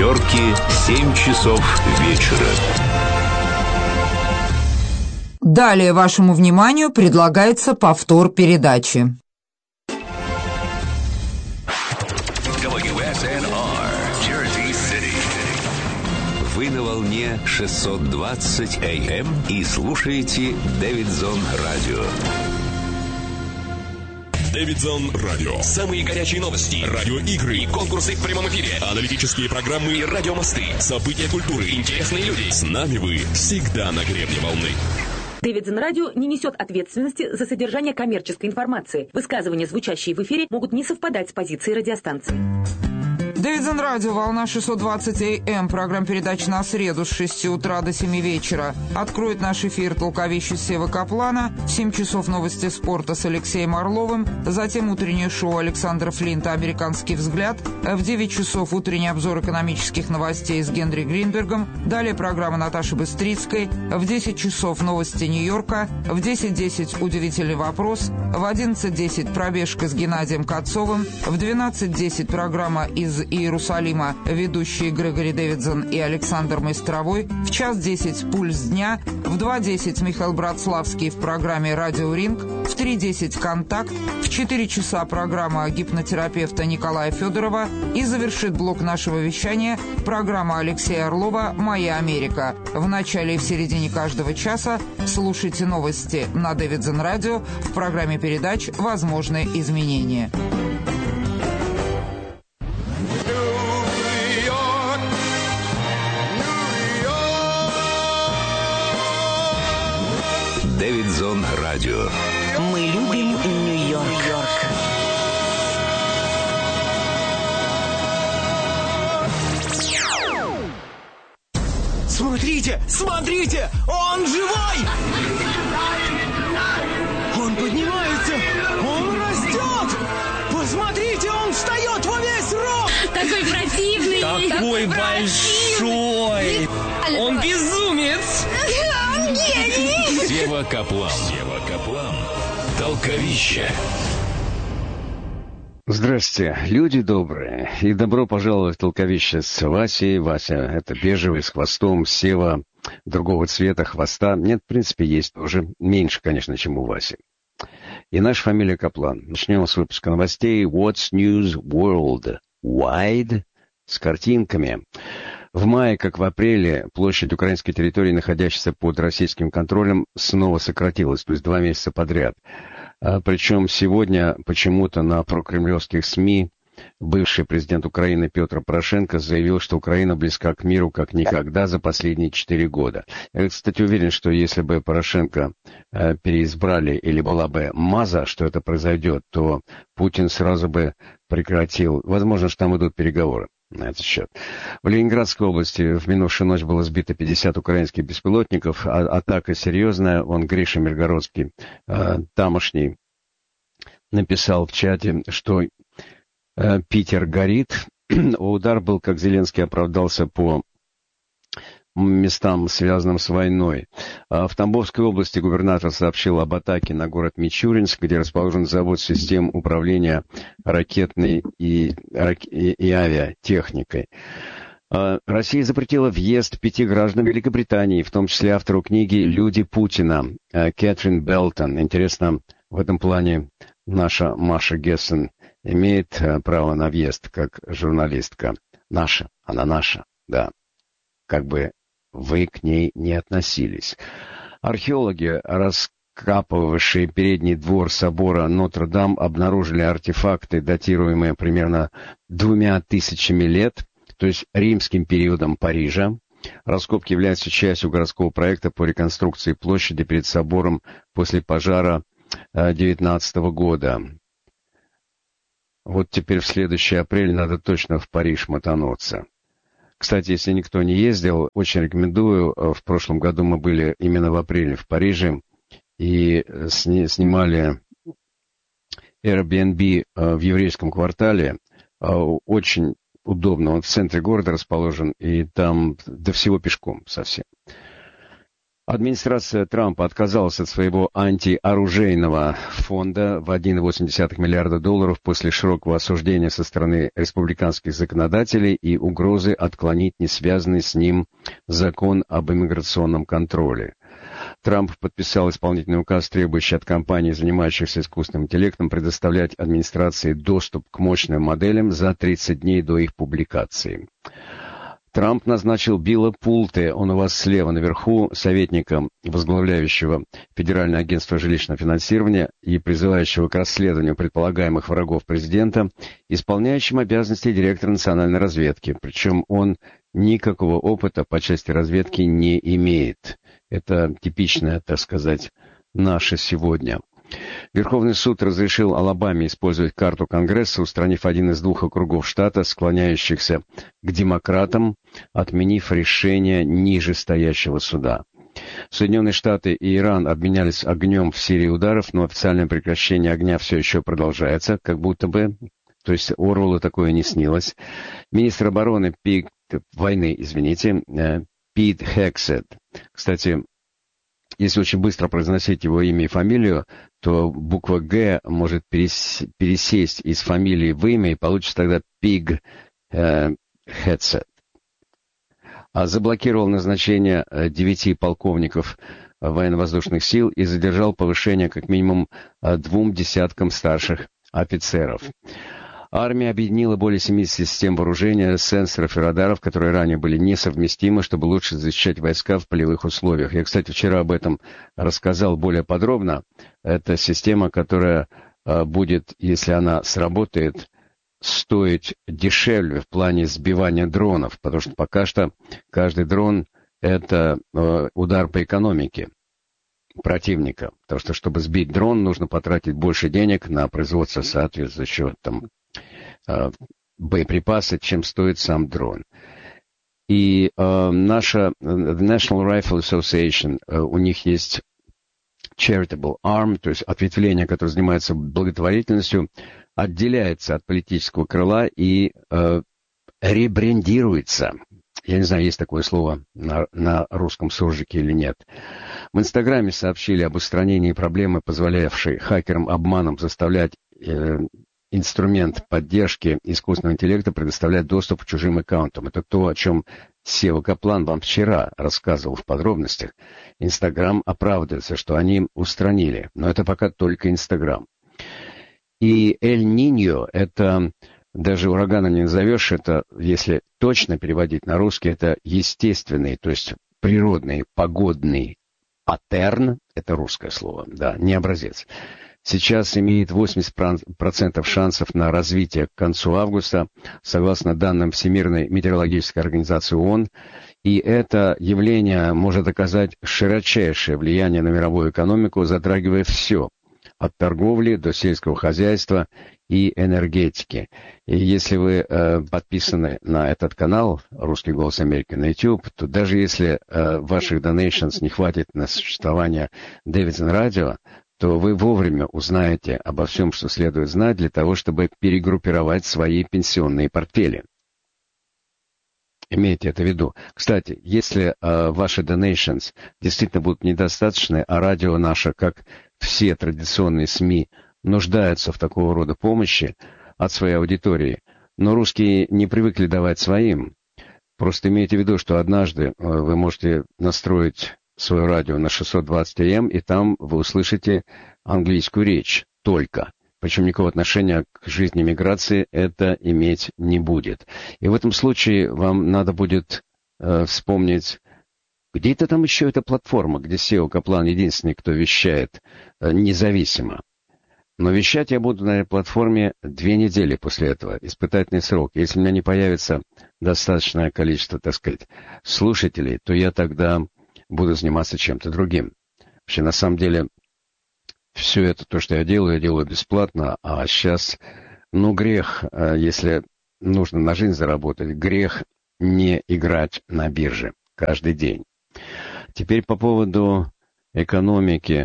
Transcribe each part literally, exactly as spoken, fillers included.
Нью-Йорке семь часов вечера. Далее вашему вниманию предлагается повтор передачи. дабл ю эс эн ар, Jersey City. Вы на волне шестьсот двадцать эй эм и слушаете Дэвидсон Радио. Дэвидсон Радио. Самые горячие новости, радиоигры и конкурсы в прямом эфире, аналитические программы и радиомосты, события культуры, интересные люди. С нами вы всегда на гребне волны. Дэвидсон Радио не несет ответственности за содержание коммерческой информации. Высказывания, звучащие в эфире, могут не совпадать с позицией радиостанции. Дэвидсон Радио, волна шестьсот двадцать эй эм, программа передач на среду с шести утра до семи вечера. Откроет наш эфир толковище Сева Каплана, в семь часов новости спорта с Алексеем Орловым, затем утреннее шоу Александра Флинта «Американский взгляд», в девять часов утренний обзор экономических новостей с Генри Гринбергом, далее программа Наташи Быстрицкой, в десять часов новости Нью-Йорка, в десять десять «Удивительный вопрос», в одиннадцать десять пробежка с Геннадием Кацовым, в двенадцать десять программа из Иерусалима, ведущие Грегори Дэвидсон и Александр Майстровой, в час десять «Пульс дня», в два десять Михаил Братславский в программе «Радио Ринг», в три десять «Контакт», в четыре часа программа гипнотерапевта Николая Федорова и завершит блок нашего вещания программа Алексея Орлова «Моя Америка». В начале и в середине каждого часа слушайте новости на Дэвидсон Радио в программе передач «Возможные изменения». Дэвидсон Радио. Мы любим Нью-Йорк. Смотрите, смотрите, он живой! Он поднимается, он растет! Посмотрите, он встает во весь рост! Такой противный! Такой большой! Он безумец! Он гений! Сева Каплан. Сева Каплан. Толковище. Здрасте, люди добрые, и добро пожаловать в толковище с Васей. Вася — это бежевый, с хвостом, Сева другого цвета, хвоста. Нет, в принципе, есть уже меньше, конечно, чем у Васи. И наша фамилия Каплан. Начнем с выпуска новостей What's News World Wide с картинками. В мае, как в апреле, площадь украинской территории, находящейся под российским контролем, снова сократилась, то есть два месяца подряд. А, причем сегодня почему-то на прокремлевских СМИ бывший президент Украины Петр Порошенко заявил, что Украина близка к миру как никогда за последние четыре года. Я, кстати, уверен, что если бы Порошенко э, переизбрали или была бы Маза, что это произойдет, то Путин сразу бы прекратил. Возможно, что там идут переговоры на этот счет. В Ленинградской области в минувшую ночь было сбито пятьдесят украинских беспилотников. А, атака серьезная. Он, Гриша Миргородский, э, тамошний, написал в чате, что э, Питер горит. Удар был, как Зеленский оправдался, по местам, связанным с войной. В Тамбовской области губернатор сообщил об атаке на город Мичуринск, где расположен завод систем управления ракетной и, и, и авиатехникой. Россия запретила въезд пяти граждан Великобритании, в том числе автору книги «Люди Путина» Кэтрин Белтон. Интересно, в этом плане наша Маша Гессен имеет право на въезд как журналистка. Наша, она наша, да. Как бы вы к ней не относились. Археологи, раскапывавшие передний двор собора Нотр-Дам, обнаружили артефакты, датируемые примерно двумя тысячами лет, то есть римским периодом Парижа. Раскопки являются частью городского проекта по реконструкции площади перед собором после пожара девятнадцатого года. Вот теперь в следующий апрель надо точно в Париж мотануться. Кстати, если никто не ездил, очень рекомендую. В прошлом году мы были именно в апреле в Париже и сни- снимали Airbnb в еврейском квартале. Очень удобно. Он в центре города расположен, и там до всего пешком совсем. Администрация Трампа отказалась от своего антиоружейного фонда в один целых восемь десятых миллиарда долларов после широкого осуждения со стороны республиканских законодателей и угрозы отклонить несвязанный с ним закон об иммиграционном контроле. Трамп подписал исполнительный указ, требующий от компаний, занимающихся искусственным интеллектом, предоставлять администрации доступ к мощным моделям за тридцать дней до их публикации. Трамп назначил Билла Пулте, он у вас слева наверху, советника, возглавляющего Федеральное агентство жилищного финансирования и призывающего к расследованию предполагаемых врагов президента, исполняющим обязанности директора национальной разведки. Причем он никакого опыта по части разведки не имеет. Это типичное, так сказать, наше сегодня. Верховный суд разрешил Алабаме использовать карту Конгресса, устранив один из двух округов штата, склоняющихся к демократам, отменив решение нижестоящего суда. Соединенные Штаты и Иран обменялись огнем в серии ударов, но официальное прекращение огня все еще продолжается, как будто бы, то есть Оруэллу такое не снилось. Министр обороны Пит, войны, извините, Пит Хексет, кстати, если очень быстро произносить его имя и фамилию, то буква «Г» может пересесть из фамилии в имя, и получится тогда Пиг э, Хетсет. А заблокировал назначение девяти полковников военно-воздушных сил и задержал повышение как минимум двум десяткам старших офицеров. Армия объединила более семидесяти систем вооружения, сенсоров и радаров, которые ранее были несовместимы, чтобы лучше защищать войска в полевых условиях. Я, кстати, вчера об этом рассказал более подробно. Это система, которая будет, если она сработает, стоить дешевле в плане сбивания дронов, потому что пока что каждый дрон — это удар по экономике противника. Потому что, чтобы сбить дрон, нужно потратить больше денег на производство соответствующего там боеприпасы, чем стоит сам дрон. И э, наша National Rifle Association, э, у них есть charitable arm, то есть ответвление, которое занимается благотворительностью, отделяется от политического крыла и э, ребрендируется. Я не знаю, есть такое слово на, на русском суржике или нет. В Инстаграме сообщили об устранении проблемы, позволявшей хакерам обманом заставлять э, инструмент поддержки искусственного интеллекта предоставлять доступ к чужим аккаунтам. Это то, о чем Сева Каплан вам вчера рассказывал в подробностях. Инстаграм оправдывается, что они устранили, но это пока только Инстаграм. И Эль-Ниньо — это даже урагана не назовешь, это, если точно переводить на русский, это естественный, то есть природный, погодный паттерн, это русское слово, да, не образец. Сейчас имеет восемьдесят процентов шансов на развитие к концу августа, согласно данным Всемирной метеорологической организации ООН, и это явление может оказать широчайшее влияние на мировую экономику, затрагивая все, от торговли до сельского хозяйства и энергетики. И если вы э, подписаны на этот канал «Русский голос Америки» на YouTube, то даже если э, ваших donations не хватит на существование Davidson Radio, то вы вовремя узнаете обо всем, что следует знать, для того, чтобы перегруппировать свои пенсионные портфели. Имейте это в виду. Кстати, если э, ваши donations действительно будут недостаточны, а радио наше, как все традиционные СМИ, нуждаются в такого рода помощи от своей аудитории, но русские не привыкли давать своим. Просто имейте в виду, что однажды э, вы можете настроить свое радио на шестьсот двадцать эй эм, и там вы услышите английскую речь только. Причем никакого отношения к жизни миграции это иметь не будет. И в этом случае вам надо будет э, вспомнить, где-то там еще эта платформа, где Сева Каплан единственный, кто вещает э, независимо. Но вещать я буду на этой платформе две недели после этого, испытательный срок. Если у меня не появится достаточное количество, так сказать, слушателей, то я тогда буду заниматься чем-то другим. Вообще, на самом деле, все это, то, что я делаю, я делаю бесплатно, а сейчас, ну, грех, если нужно на жизнь заработать, грех не играть на бирже каждый день. Теперь по поводу экономики,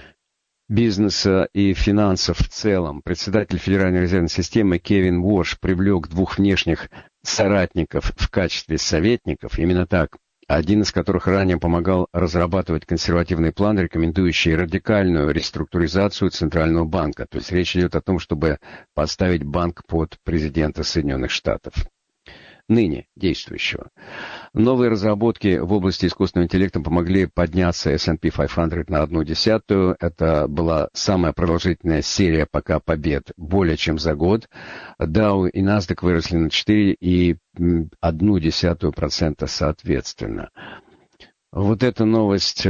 бизнеса и финансов в целом. Председатель Федеральной резервной системы Кевин Уорш привлек двух внешних соратников в качестве советников. Именно так один из которых ранее помогал разрабатывать консервативный план, рекомендующий радикальную реструктуризацию Центрального банка. То есть речь идет о том, чтобы поставить банк под президента Соединенных Штатов. Ныне действующего. Новые разработки в области искусственного интеллекта помогли подняться эс энд пи пятьсот на одну десятую. Это была самая продолжительная серия пока побед, более чем за год. Dow и NASDAQ выросли на четыре и одну десятую процента соответственно. Вот эта новость,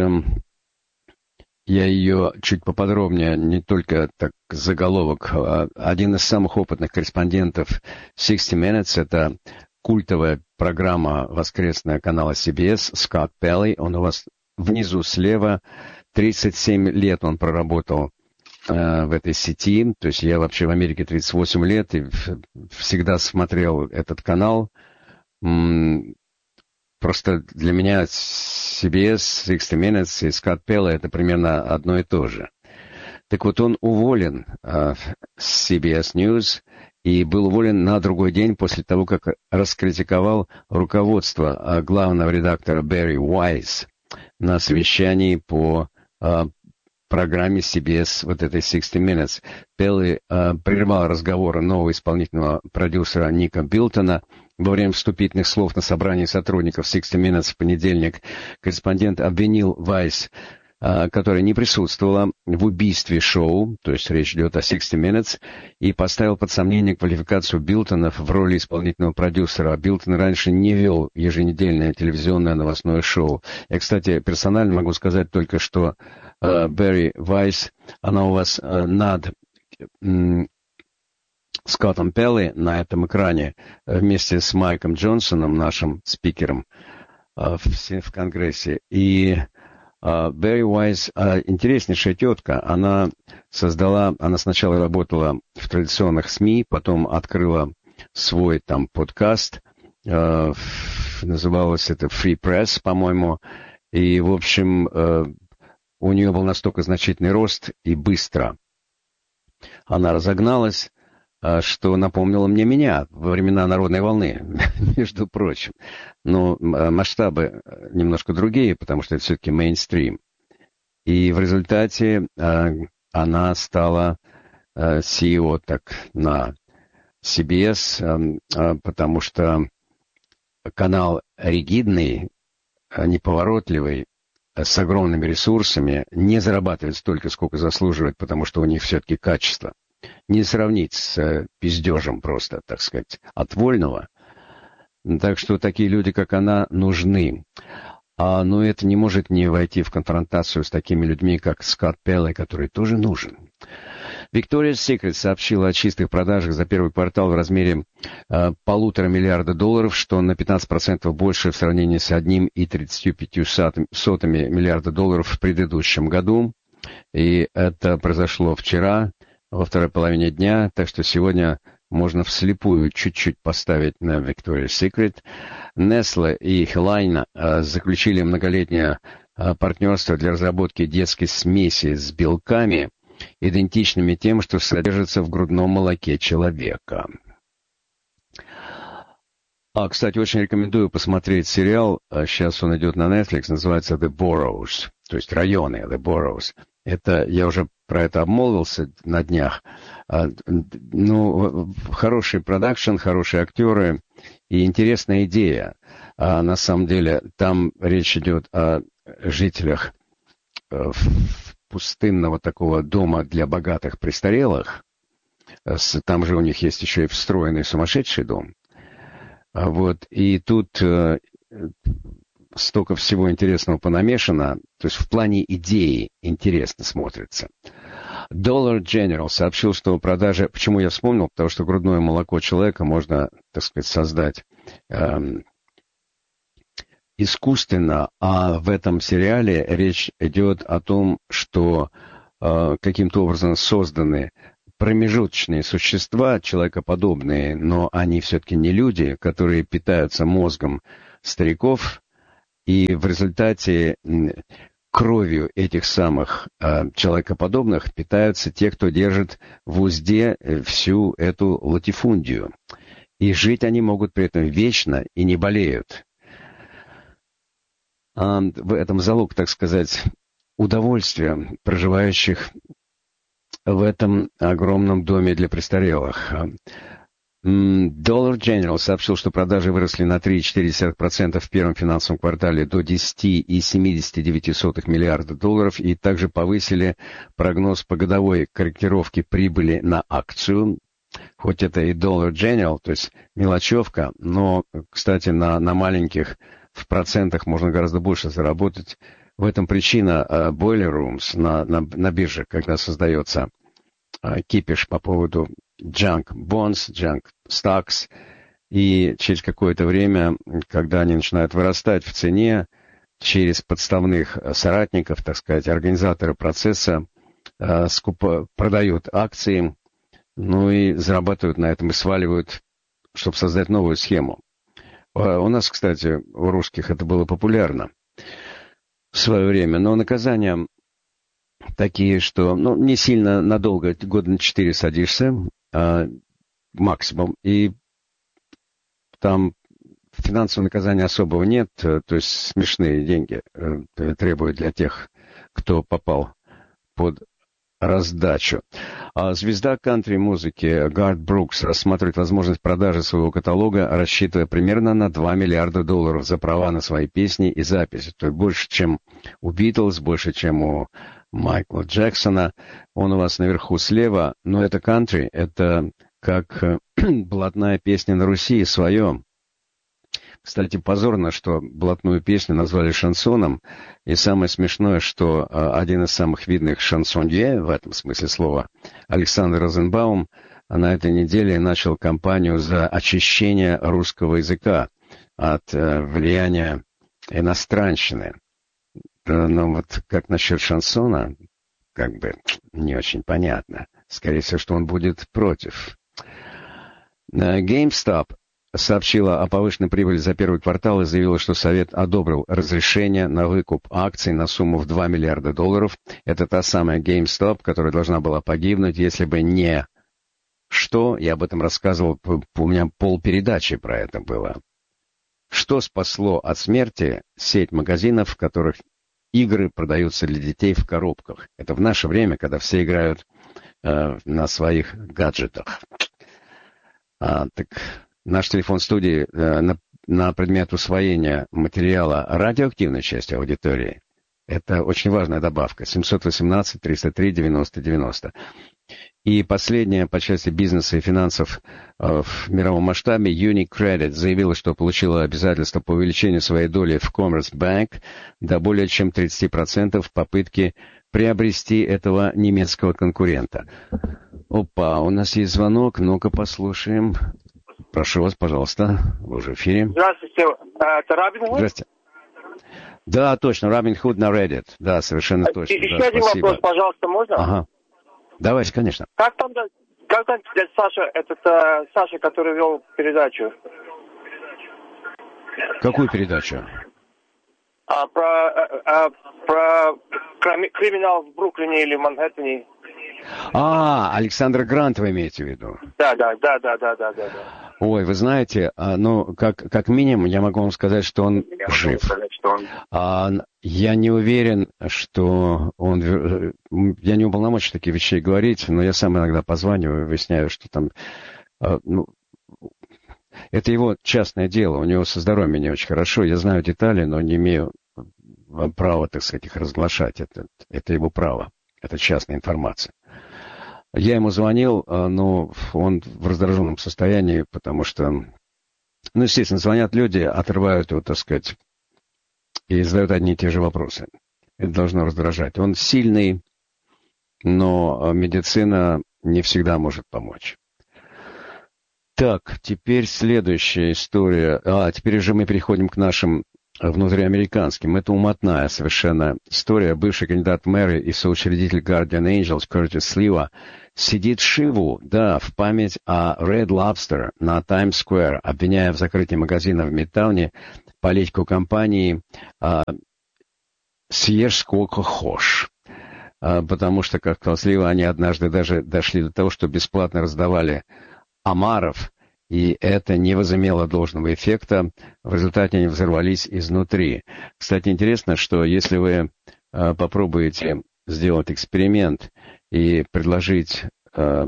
я ее чуть поподробнее, не только так заголовок. Один из самых опытных корреспондентов шестьдесят минутс, это культовая программа воскресная канала си би эс, Скотт Пелли, он у вас внизу слева, тридцать семь лет он проработал э, в этой сети, то есть я вообще в Америке тридцать восемь лет и всегда смотрел этот канал. М- просто для меня си би эс, шестьдесят минутс и Скотт Пелли это примерно одно и то же. Так вот, он уволен э, с си би эс News и был уволен на другой день после того, как раскритиковал руководство э, главного редактора Барри Уайс на совещании по э, программе си би эс, вот этой шестьдесят минутс. Пелли э, прервал разговор нового исполнительного продюсера Ника Билтона. Во время вступительных слов на собрании сотрудников шестьдесят минутс в понедельник корреспондент обвинил Вайс, которая не присутствовала в убийстве шоу, то есть речь идет о шестьдесят минутс, и поставил под сомнение квалификацию Билтонов в роли исполнительного продюсера. Билтон раньше не вел еженедельное телевизионное новостное шоу. Я, кстати, персонально могу сказать только, что э, Барри Вайс, она у вас э, над э, Скоттом Пелли на этом экране э, вместе с Майком Джонсоном, нашим спикером э, в, в Конгрессе, и Барри Уайс, интереснейшая тетка, она создала, она сначала работала в традиционных СМИ, потом открыла свой там подкаст, э, называлось это Free Press, по-моему, и, в общем, э, у нее был настолько значительный рост и быстро она разогналась, что напомнило мне меня во времена народной волны, между прочим. Но масштабы немножко другие, потому что это все-таки мейнстрим. И в результате она стала си и о так на си би эс, потому что канал ригидный, неповоротливый, с огромными ресурсами, не зарабатывает столько, сколько заслуживает, потому что у них все-таки качество. Не сравнить с э, пиздежем просто, так сказать, от вольного. Так что такие люди, как она, нужны. А, но это не может не войти в конфронтацию с такими людьми, как Скотт Пелли, который тоже нужен. Victoria's Secret сообщила о чистых продажах за первый квартал в размере э, полутора миллиарда долларов, что на пятнадцать процентов больше в сравнении с одним и тридцатью пятью сотыми миллиарда долларов в предыдущем году. И это произошло вчера, во второй половине дня, так что сегодня можно вслепую чуть-чуть поставить на Victoria's Secret. Nestle и Helena э, заключили многолетнее э, партнерство для разработки детской смеси с белками, идентичными тем, что содержится в грудном молоке человека. А, кстати, очень рекомендую посмотреть сериал, сейчас он идет на Netflix, называется The Boroughs, то есть районы The Boroughs. Это, я уже про это обмолвился на днях. Ну, хороший продакшн, хорошие актеры и интересная идея. А на самом деле там речь идет о жителях пустынного такого дома для богатых престарелых. Там же у них есть еще и встроенный сумасшедший дом. Вот, и тут э, столько всего интересного понамешано, то есть в плане идеи интересно смотрится. Dollar General сообщил, что продажи... Почему я вспомнил? Потому что грудное молоко человека можно, так сказать, создать э, искусственно, а в этом сериале речь идет о том, что э, каким-то образом созданы промежуточные существа, человекоподобные, но они все-таки не люди, которые питаются мозгом стариков, и в результате кровью этих самых э, человекоподобных питаются те, кто держит в узде всю эту латифундию. И жить они могут при этом вечно и не болеют. в этом залог, так сказать, удовольствия проживающих в этом огромном доме для престарелых. Dollar General сообщил, что продажи выросли на три целых четыре десятых процента в первом финансовом квартале до десять целых семьдесят девять сотых миллиарда долларов и также повысили прогноз по годовой корректировке прибыли на акцию. Хоть это и Dollar General, то есть мелочевка, но, кстати, на, на маленьких в процентах можно гораздо больше заработать. В этом причина uh, Boiler Rooms на, на, на бирже, когда создается uh, кипиш по поводу junk bonds, junk stocks, и через какое-то время, когда они начинают вырастать в цене, через подставных соратников, так сказать, организаторы процесса uh, скупо, продают акции, ну и зарабатывают на этом и сваливают, чтобы создать новую схему. Uh, у нас, кстати, у русских это было популярно в свое время, но наказания такие, что ну, не сильно надолго, года на четыре садишься, а, максимум, и там финансового наказания особого нет, то есть смешные деньги требуют для тех, кто попал под раздачу. А звезда кантри-музыки Гарт Брукс рассматривает возможность продажи своего каталога, рассчитывая примерно на два миллиарда долларов за права на свои песни и записи. То есть больше, чем у Битлз, больше, чем у Майкла Джексона. Он у вас наверху слева, но это кантри, это как блатная песня на Руси, свое. Кстати, позорно, что блатную песню назвали шансоном. И самое смешное, что один из самых видных шансонье, в этом смысле слова, Александр Розенбаум, на этой неделе начал кампанию за очищение русского языка от влияния иностранщины. Но вот как насчет шансона, как бы не очень понятно. Скорее всего, что он будет против. GameStop сообщила о повышенной прибыли за первый квартал и заявила, что Совет одобрил разрешение на выкуп акций на сумму в два миллиарда долларов. Это та самая GameStop, которая должна была погибнуть, если бы не что. Я об этом рассказывал, у меня полпередачи про это было. Что спасло от смерти сеть магазинов, в которых игры продаются для детей в коробках. Это в наше время, когда все играют э, на своих гаджетах. А, так... Наш телефон студии э, на, на предмет усвоения материала радиоактивной части аудитории. Это очень важная добавка. семь один восемь триста три девяносто девяносто. И последняя по части бизнеса и финансов э, в мировом масштабе UniCredit заявила, что получила обязательство по увеличению своей доли в Commerzbank до более чем тридцать процентов в попытке приобрести этого немецкого конкурента. Опа, у нас есть звонок. Ну-ка послушаем. Прошу вас, пожалуйста, вы уже в эфире. Здравствуйте, это Робин Худ? Здравствуйте. Да, точно, Робин Худ на Reddit. Да, совершенно точно. Еще да, один спасибо. вопрос, пожалуйста, можно? Ага. Давайте, конечно. Как там, как там Саша, этот э, Саша, который вел передачу? Какую передачу? А, про, а, про криминал в Бруклине или Манхэттене. А, Александр Грант вы имеете в виду? Да, да, да, да, да, да, да. Ой, вы знаете, ну, как, как минимум, я могу вам сказать, что он я жив. Сказать, что он... А, я не уверен, что он... Я не уполномочен такие вещи говорить, но я сам иногда позваниваю, выясняю, что там... Ну, это его частное дело, у него со здоровьем не очень хорошо. Я знаю детали, но не имею права, так сказать, их разглашать. Это, это его право. Это частная информация. Я ему звонил, но он в раздраженном состоянии, потому что, ну, естественно, звонят люди, отрывают его, так сказать, и задают одни и те же вопросы. Это должно раздражать. Он сильный, но медицина не всегда может помочь. Так, теперь следующая история. А, теперь уже мы переходим к нашим внутриамериканским. Это умотная совершенно история. Бывший кандидат в мэры и соучредитель Guardian Angels Кертис Слива сидит шиву, да, в память о Red Lobster на Таймс-сквер, обвиняя в закрытии магазина в Мидтауне политику компании а, «Съешь сколько хошь». А, потому что, как сказал Слива, они однажды даже дошли до того, что бесплатно раздавали омаров и это не возымело должного эффекта. В результате они взорвались изнутри. Кстати, интересно, что если вы э, попробуете сделать эксперимент и предложить э,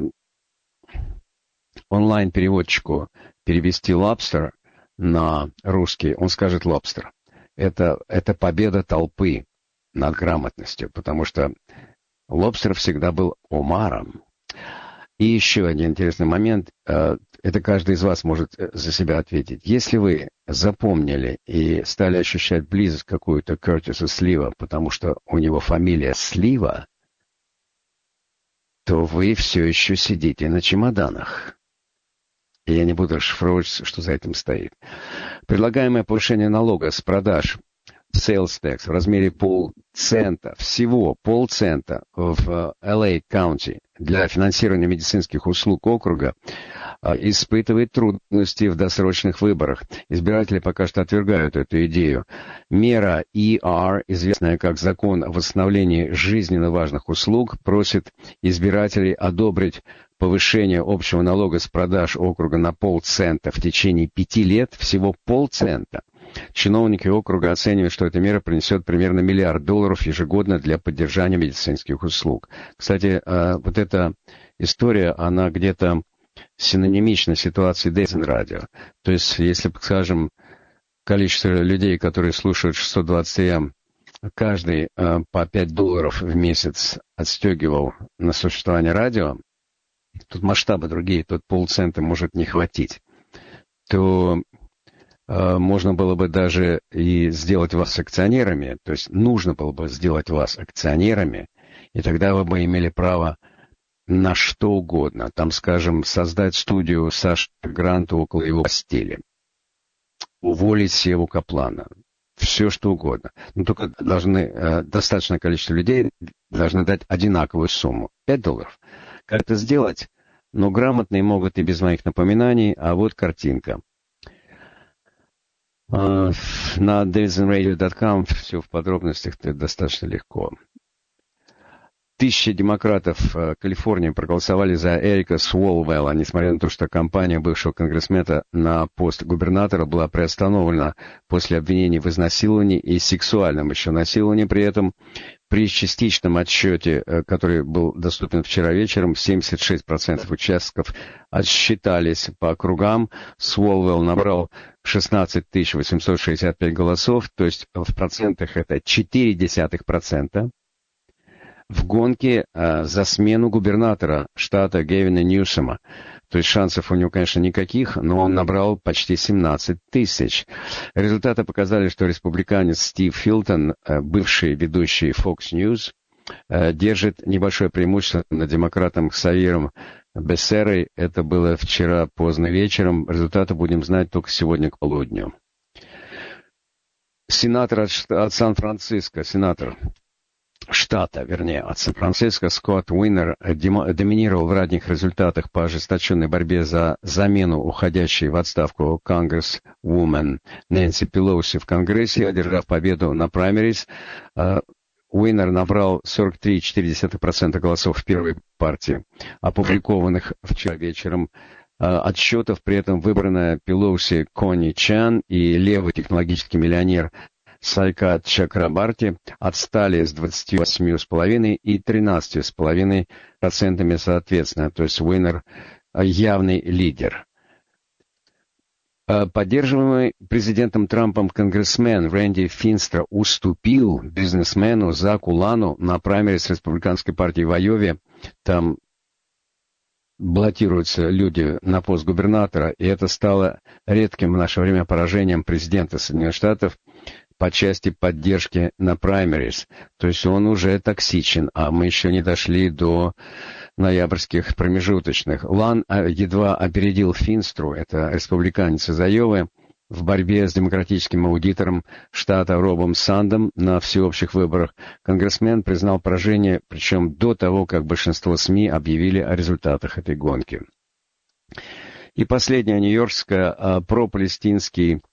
онлайн-переводчику перевести lobster на русский, он скажет lobster. Это, это победа толпы над грамотностью, потому что лобстер всегда был омаром. И еще один интересный момент, это каждый из вас может за себя ответить. Если вы запомнили и стали ощущать близость какую-то к Кертису Слива, потому что у него фамилия Слива, то вы все еще сидите на чемоданах. И я не буду расшифровывать, что за этим стоит. Предлагаемое повышение налога с продаж sales tax в размере полцента, всего полцента в эл эй County для финансирования медицинских услуг округа испытывает трудности в досрочных выборах. Избиратели пока что отвергают эту идею. Мера и ар, известная как закон о восстановлении жизненно важных услуг, просит избирателей одобрить повышение общего налога с продаж округа на полцента в течение пяти лет, всего полцента. Чиновники округа оценивают, что эта мера принесет примерно миллиард долларов ежегодно для поддержания медицинских услуг. Кстати, вот эта история, она где-то синонимична ситуации Дэвидсон радио. То есть, если, скажем, количество людей, которые слушают шестьсот двадцать эм, каждый по пять долларов в месяц отстегивал на существование радио, тут масштабы другие, тут полцента может не хватить, то э, можно было бы даже и сделать вас акционерами, то есть нужно было бы сделать вас акционерами, и тогда вы бы имели право на что угодно. Там, скажем, создать студию Саши Гранта около его постели, уволить Севу Каплана, все что угодно. Но только должны, э, достаточное количество людей должны дать одинаковую сумму, пять долларов. Как это сделать? Но грамотные могут и без моих напоминаний, а вот картинка. На дэвидсон радио точка ком все в подробностях, это достаточно легко. Тысячи демократов Калифорнии проголосовали за Эрика Суолвелла, несмотря на то, что кампания бывшего конгрессмена на пост губернатора была приостановлена после обвинений в изнасиловании и сексуальном еще насиловании. При этом при частичном отсчете, который был доступен вчера вечером, семьдесят шесть процентов участков отсчитались по округам. Суолвелл набрал шестнадцать тысяч восемьсот шестьдесят пять голосов, то есть в процентах это четыре десятых процента. В гонке а, за смену губернатора штата Гевина Ньюсома. То есть шансов у него, конечно, никаких, но он набрал почти семнадцать тысяч. Результаты показали, что республиканец Стив Хилтон, бывший ведущий Fox News, держит небольшое преимущество над демократом Ксавьером Бессерой. Это было вчера поздно вечером. Результаты будем знать только сегодня к полудню. Сенатор от, от Сан-Франциско, сенатор штата, вернее, от Сан-Франциско Скотт Уинер доминировал в ранних результатах по ожесточенной борьбе за замену уходящей в отставку конгрессвумен Нэнси Пелоси в Конгрессе, одержав победу на праймерис. Уинер набрал сорок три целых четыре десятых процента голосов в первой партии, опубликованных вчера вечером отсчетов. При этом выбранная Пелоси Конни Чан и левый технологический миллионер Сайкат Чакрабарти отстали с двадцатью восемью целых пять десятых и тринадцатью целых пять десятых процентами соответственно. То есть Уинер явный лидер. Поддерживаемый президентом Трампом конгрессмен Рэнди Финстра уступил бизнесмену Заку Лану на праймерис республиканской партии в Айове. Там баллотируются люди на пост губернатора, и это стало редким в наше время поражением президента Соединенных Штатов по части поддержки на праймерис. То есть он уже токсичен, а мы еще не дошли до ноябрьских промежуточных. Лан едва опередил Финстру, это республиканец из Айовы, в борьбе с демократическим аудитором штата Робом Сандом на всеобщих выборах. Конгрессмен признал поражение, причем до того, как большинство СМИ объявили о результатах этой гонки. И последняя нью-йоркская, пропалестинский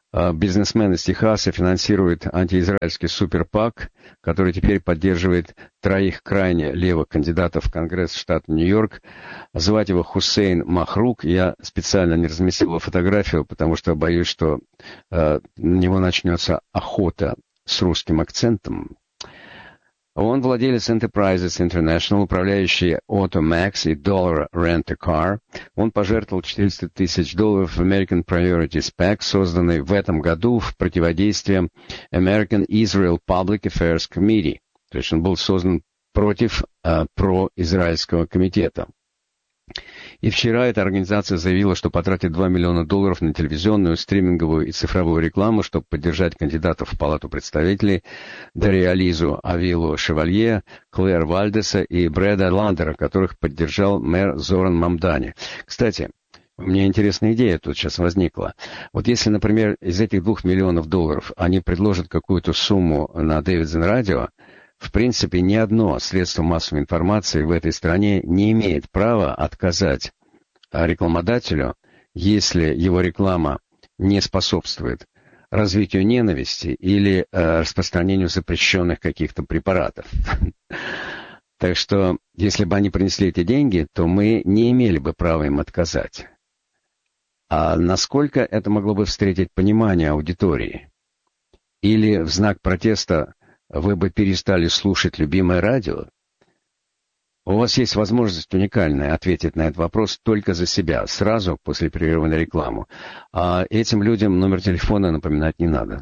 Бизнесмен из Техаса финансирует антиизраильский суперпак, который теперь поддерживает троих крайне левых кандидатов в Конгресс штата Нью-Йорк. Звать его Хусейн Махрук. Я специально не разместил его фотографию, потому что боюсь, что э, на него начнется охота с русским акцентом. Он владелец Enterprises International, управляющий AutoMax и Dollar Rent-A-Car. Он пожертвовал четыреста тысяч долларов в American Priorities PAC, созданный в этом году в противодействие American Israel Public Affairs Committee. То есть он был создан против э, произраильского комитета. И вчера эта организация заявила, что потратит два миллиона долларов на телевизионную, стриминговую и цифровую рекламу, чтобы поддержать кандидатов в Палату представителей Дарья Ализу Авилу Шевалье, Клэр Вальдеса и Брэда Ландера, которых поддержал мэр Зоран Мамдани. Кстати, у меня интересная идея тут сейчас возникла. Вот если, например, из этих двух миллионов долларов они предложат какую-то сумму на Davidson Radio, в принципе, ни одно средство массовой информации в этой стране не имеет права отказать рекламодателю, если его реклама не способствует развитию ненависти или э, распространению запрещенных каких-то препаратов. Так что, если бы они принесли эти деньги, то мы не имели бы права им отказать. А насколько это могло бы встретить понимание аудитории? Или в знак протеста вы бы перестали слушать любимое радио? У вас есть возможность уникальная ответить на этот вопрос только за себя, сразу после перерыва на рекламу. А этим людям номер телефона напоминать не надо.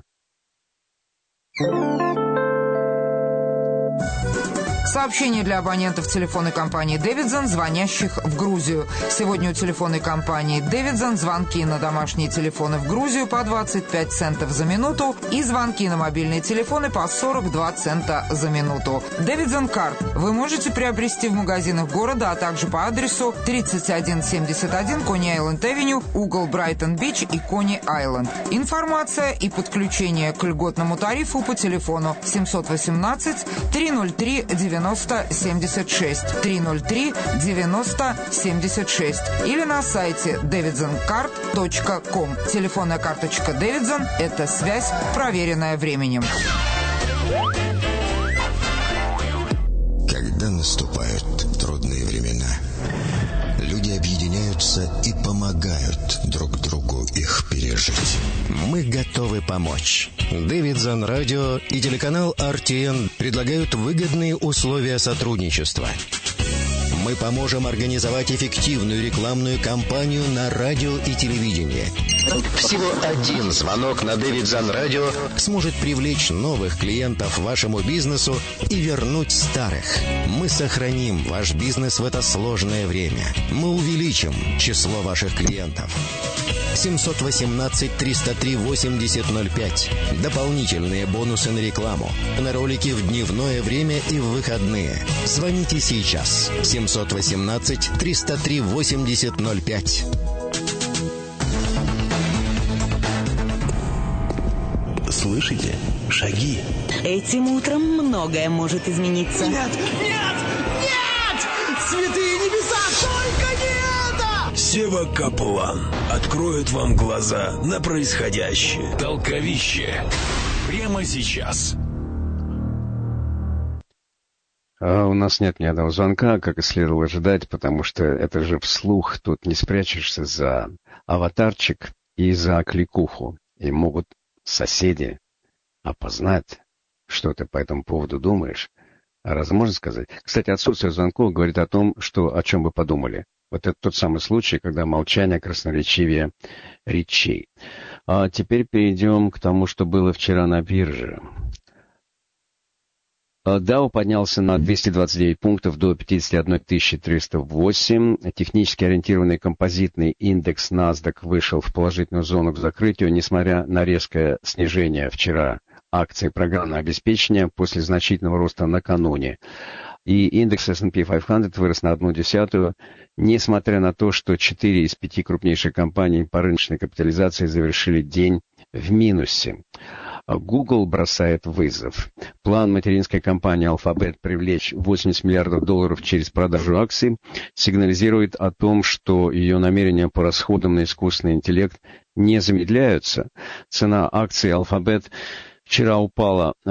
Сообщение для абонентов телефонной компании Davidson, звонящих в Грузию. Сегодня у телефонной компании Davidson звонки на домашние телефоны в Грузию по двадцать пять центов за минуту и звонки на мобильные телефоны по сорок два цента за минуту. Davidson Card вы можете приобрести в магазинах города, а также по адресу тридцать один семьдесят один Кони-Айленд-Авеню, угол Брайтон-Бич и Кони-Айленд. Информация и подключение к льготному тарифу по телефону семь один восемь три ноль три девяносто семьдесят шесть три ноль три девяносто семьдесят шесть или на сайте дэвидсон карт точка ком. Телефонная карточка Davidson – это связь, проверенная временем. Когда наступают трудные времена, люди объединяются и помогают друг другу их пережить. Мы готовы помочь. Davidson Radio и телеканал ар ти эн предлагают выгодные условия сотрудничества. Мы поможем организовать эффективную рекламную кампанию на радио и телевидении. Всего один звонок на Davidson Radio сможет привлечь новых клиентов вашему бизнесу и вернуть старых. Мы сохраним ваш бизнес в это сложное время. Мы увеличим число ваших клиентов. семь один восемь триста три восемьдесят ноль пять. Дополнительные бонусы на рекламу, на ролики в дневное время и в выходные. Звоните сейчас. семь один восемь триста три восемьдесят ноль пять. Слышите? Шаги. Этим утром многое может измениться. Нет! Нет! Нет! Святые небеса! Только не это! Сева Каплан откроет вам глаза на происходящее. Толковище. Прямо сейчас. А у нас нет ни одного звонка, как и следовало ожидать, потому что это же вслух, тут не спрячешься за аватарчик и за кликуху. И могут соседи опознать, что ты по этому поводу думаешь. А раз можно сказать? Кстати, отсутствие звонков говорит о том, что о чем вы подумали. Вот это тот самый случай, когда молчание красноречивее речей. А теперь перейдем к тому, что было вчера на бирже. Дао поднялся на двести двадцать девять пунктов до пятьдесят одна тысяча триста восемь. Технически ориентированный композитный индекс NASDAQ вышел в положительную зону к закрытию, несмотря на резкое снижение вчера акций программного обеспечения после значительного роста накануне. И индекс эс энд пи пятьсот вырос на одну десятую, несмотря на то, что четыре из пяти крупнейших компаний по рыночной капитализации завершили день в минусе. Google бросает вызов. План материнской компании Alphabet привлечь восемьдесят миллиардов долларов через продажу акций сигнализирует о том, что ее намерения по расходам на искусственный интеллект не замедляются. Цена акций Alphabet вчера упала